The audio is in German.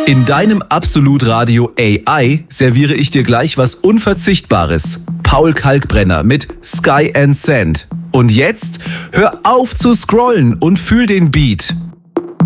In deinem Absolut-Radio AI serviere ich dir gleich was Unverzichtbares. Paul Kalkbrenner mit Sky and Sand. Und jetzt hör auf zu scrollen und fühl den Beat.